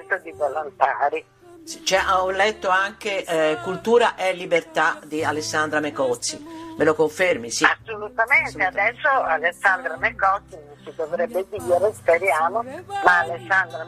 progetto di volontari. Ho letto anche Cultura e Libertà di Alessandra Mecozzi. Me lo confermi? Sì. Assolutamente. Adesso Alessandra Mecozzi non si dovrebbe dire, speriamo, ma Alessandra